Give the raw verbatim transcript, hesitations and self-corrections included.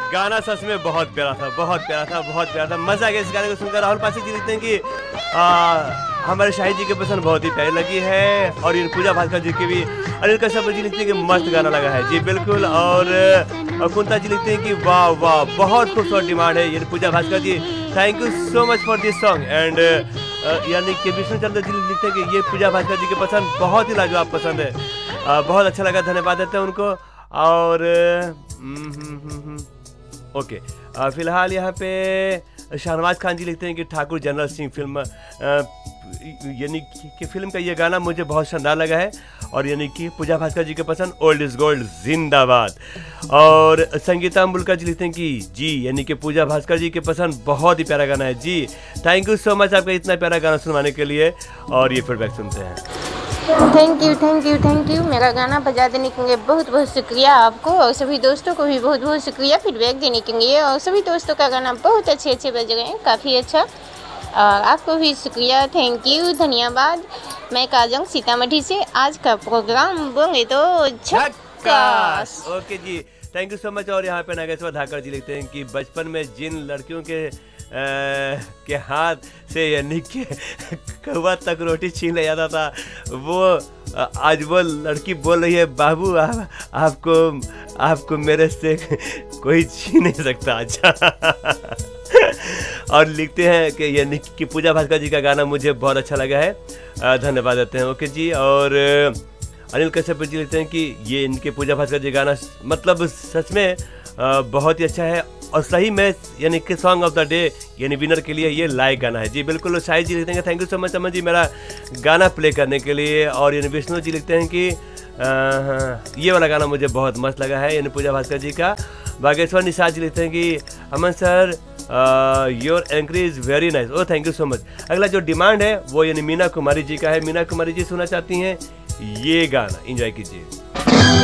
गाना सच में बहुत प्यारा था, बहुत प्यारा था, बहुत प्यारा था, मजा आ गया इस गाने को सुनकर। राहुल पासी जी लिखते हैं कि आ, हमारे शाहिद जी की पसंद बहुत ही प्यारी लगी है, और ये पूजा भास्कर जी की भी। अनिल कश्यप जी लिखते हैं कि मस्त गाना लगा है जी, बिल्कुल। और, और कुंता जी लिखते हैं कि वाह वाह बहुत खूबसूरत डिमांड है ये पूजा भास्कर जी, thank you so much for this song. And यानी कि विष्णु चंद्र जी लिखते हैं कि ये पूजा भास्कर जी की पसंद बहुत ही लाजवाब पसंद है, आ, बहुत अच्छा लगा, धन्यवाद देते हैं उनको। और ओके, फिलहाल यहाँ पे शाहनवाज खान जी लिखते हैं कि ठाकुर जनरल सिंह फिल्म, यानी कि फिल्म का ये गाना मुझे बहुत शानदार लगा है, और यानी कि पूजा भास्कर जी के पसंद ओल्ड इज गोल्ड जिंदाबाद। और संगीता मुल्का जी लिखते हैं कि जी यानी कि पूजा भास्कर जी के पसंद बहुत ही प्यारा गाना है जी, थैंक यू सो मच आपका इतना प्यारा गाना सुनवाने के लिए। और ये फीडबैक सुनते हैं। Thank you thank you thank you मेरा गाना बजा देने के लिए बहुत बहुत शुक्रिया आपको, और सभी दोस्तों को भी बहुत बहुत शुक्रिया फीडबैक देने के लिए। और सभी दोस्तों का गाना बहुत अच्छे अच्छे बज गए हैं, काफ़ी अच्छा, और आपको भी शुक्रिया, थैंक यू, धन्यवाद। मैं काजल सीतामढ़ी से, आज का प्रोग्राम बोले तो झक्कास। Okay ji, thank you so much. और यहाँ पे नागेश्वर धाकर जी लिखते हैं कि बचपन में जिन लड़कियों के आ, के हाथ से यानी कि कौवा तक रोटी छीन ले जाता था, वो आज वो लड़की बोल रही है बाबू आप, आपको आपको मेरे से कोई छीन नहीं सकता। अच्छा और लिखते हैं कि यानी कि पूजा भास्कर जी का गाना मुझे बहुत अच्छा लगा है, धन्यवाद देते हैं। ओके जी। और अनिल कश्यप जी लिखते हैं कि ये इनके पूजा भास्कर जी गाना मतलब सच में बहुत ही अच्छा है, और सही में यानी कि सॉन्ग ऑफ द डे यानी विनर के लिए ये लाइक गाना है जी, बिल्कुल। शाहिद जी लिखते हैं thank you so much Aman ji मेरा गाना प्ले करने के लिए। और यानी विष्णु जी लिखते हैं कि आ, ये वाला गाना मुझे बहुत मस्त लगा है यानी पूजा भास्कर जी का। बागेश्वर निषाद जी लिखते हैं कि अमन sir your एंकरी is very nice, O thank you so much. अगला जो डिमांड है वो यानी मीना कुमारी जी का है, मीना कुमारी जी सुनना चाहती हैं ये गाना, एंजॉय कीजिए।